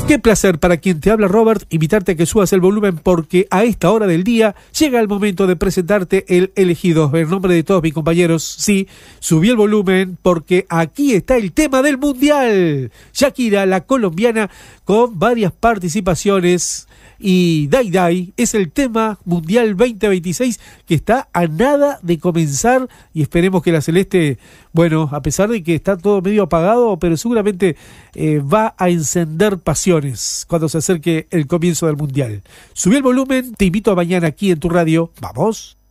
Qué placer para quien te habla, Robert, invitarte a que subas el volumen porque a esta hora del día llega el momento de presentarte el elegido. En nombre de todos mis compañeros, sí, subí el volumen porque aquí está el tema del Mundial. Shakira, la colombiana, con varias participaciones. Y Dai Dai es el tema Mundial 2026 que está a nada de comenzar y esperemos que la Celeste, bueno, a pesar de que está todo medio apagado, pero seguramente va a encender pasiones cuando se acerque el comienzo del Mundial. Subí el volumen, te invito a mañana aquí en tu radio. ¡Vamos!